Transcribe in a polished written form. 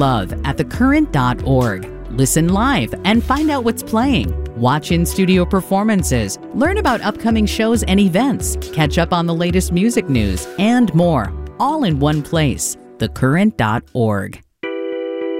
love at thecurrent.org. Listen live and find out what's playing. Watch in-studio performances, learn about upcoming shows and events, catch up on the latest music news, and more, all in one place, thecurrent.org.